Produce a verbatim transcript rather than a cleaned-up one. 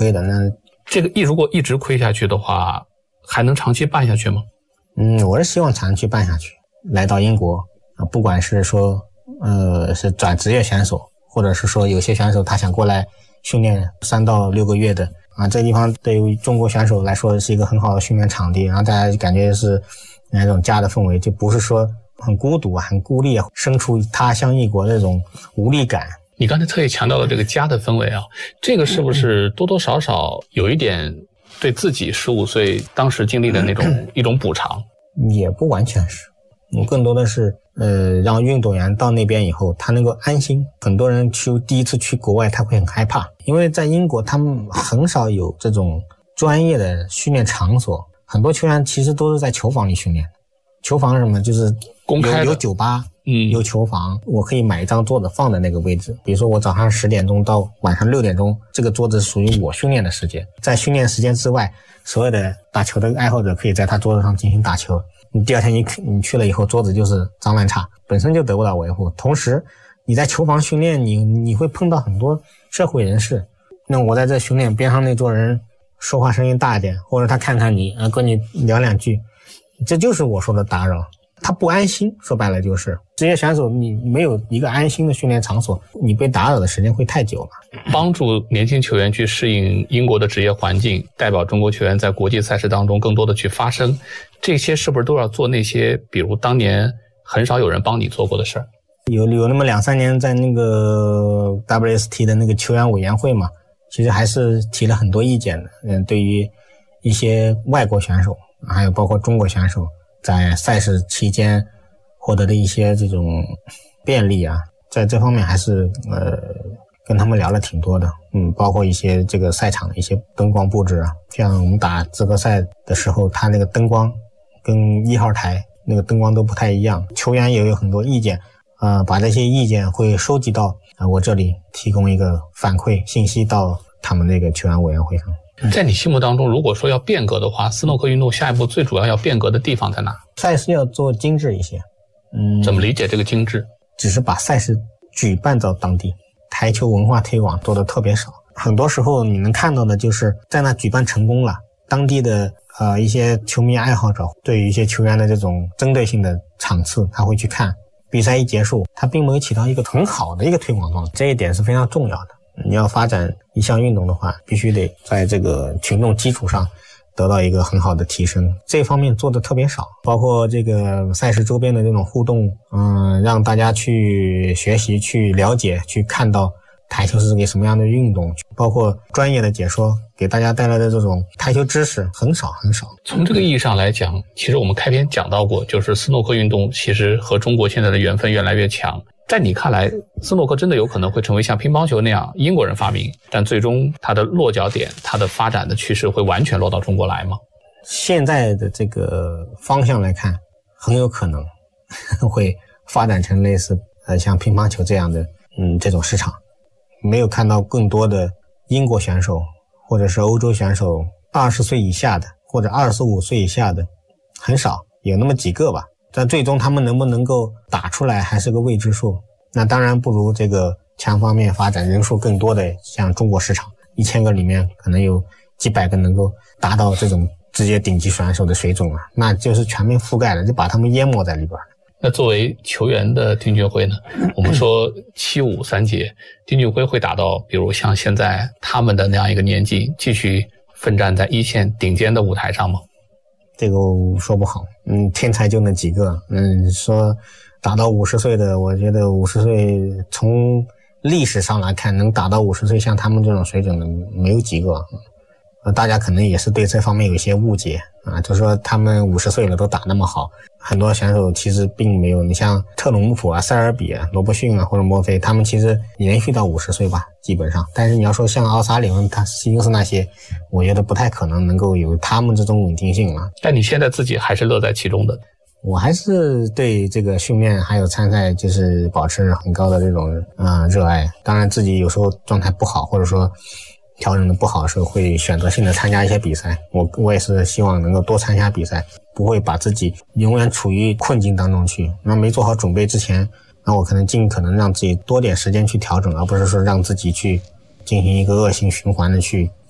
亏的。那这个一如果一直亏下去的话，还能长期办下去吗？ 嗯，我是希望长期办下去。来到英国啊，不管是说呃是转职业选手，或者是说有些选手他想过来训练三到六个月的啊，这个地方对于中国选手来说是一个很好的训练场地，然后大家感觉是那种家的氛围，就不是说很孤独啊、很孤立啊，身处他乡异国的这种无力感。 你刚才特意强调了这个家的氛围啊，这个是不是多多少少有一点对自己十五岁当时经历的那种一种补偿？ 也不完全是，我更多的是呃让运动员到那边以后他能够安心。很多人去第一次去国外他会很害怕，因为在英国他们很少有这种专业的训练场所，很多球员其实都是在球房里训练。球房是什么？就是公开的有有酒吧， 嗯， 有球房，我可以买一张桌子放在那个位置。比如说我早上十点钟到晚上六点钟，这个桌子属于我训练的时间。在训练时间之外，所有的打球的爱好者可以在他桌子上进行打球。你第二天你你去了以后，桌子就是脏乱差，本身就得不到维护。同时，你在球房训练，你你会碰到很多社会人士。那我在这训练，边上那桌人说话声音大一点，或者他看看你，呃，跟你聊两句。这就是我说的打扰，他不安心，说白了就是职业选手，你没有一个安心的训练场所，你被打扰的时间会太久了。 帮助年轻球员去适应英国的职业环境，代表中国球员在国际赛事当中更多的去发声，这些是不是都要做那些比如当年很少有人帮你做过的事儿？ 有有那么两三年在那个 W S T 的那个球员委员会嘛，其实还是提了很多意见的。嗯，对于一些外国选手还有包括中国选手在赛事期间获得的一些这种便利啊，在这方面还是呃跟他们聊了挺多的。嗯，包括一些这个赛场的一些灯光布置啊，像我们打资格赛的时候，他那个灯光跟一号台那个灯光都不太一样，球员也有很多意见，呃，把这些意见会收集到呃我这里，提供一个反馈信息到他们那个球员委员会上。 在你心目当中，如果说要变革的话，斯诺克运动下一步最主要要变革的地方在哪？ 赛事要做精致一些。嗯， 怎么理解这个精致？ 只是把赛事举办到当地，台球文化推广做的特别少。很多时候你能看到的就是在那举办成功了，当地的呃一些球迷爱好者对于一些球员的这种针对性的场次他会去看，比赛一结束他并没有起到一个很好的一个推广作用，这一点是非常重要的。你要发展一项运动的话，必须得在这个群众基础上得到一个很好的提升，这方面做的特别少。包括这个赛事周边的这种互动，嗯，让大家去学习、去了解、去看到台球是个什么样的运动，包括专业的解说给大家带来的这种台球知识很少很少。 从这个意义上来讲，其实我们开篇讲到过，就是斯诺克运动其实和中国现在的缘分越来越强。在你看来，斯诺克真的有可能会成为像乒乓球那样英国人发明，但最终它的落脚点、它的发展的趋势会完全落到中国来吗？ 现在的这个方向来看，很有可能会发展成类似呃像乒乓球这样的嗯这种市场。没有看到更多的英国选手或者是欧洲选手二十岁以下的或者二十五岁以下的很少，有那么几个吧。但最终他们能不能够打出来还是个未知数。那当然不如这个强方面发展人数更多的像中国市场，一千个里面可能有几百个能够达到这种直接顶级选手的水准了，那就是全面覆盖了，就把他们淹没在里边。 那作为球员的丁俊晖呢，我们说七五三节，丁俊晖会打到比如像现在他们的那样一个年纪，继续奋战在一线顶尖的舞台上吗？ 这个说不好，嗯，天才就那几个，嗯，说打到五十岁的，我觉得五十岁从历史上来看，能打到五十岁像他们这种水准的没有几个，呃，大家可能也是对这方面有些误解啊，就说他们五十岁了都打那么好，很多选手其实并没有，你像特鲁姆普啊、塞尔比啊、罗伯逊啊或者墨菲，他们其实延续到五十岁吧，基本上。但是你要说像奥沙里文、他西斯那些，我觉得不太可能能够有他们这种稳定性了。 但你现在自己还是乐在其中的？ 我还是对这个训练还有参赛就是保持很高的这种呃热爱。当然自己有时候状态不好，或者说调整的不好的时候，会选择性的参加一些比赛。我我也是希望能够多参加比赛，不会把自己永远处于困境当中去。那没做好准备之前，那我可能尽可能让自己多点时间去调整，而不是说让自己去进行一个恶性循环的去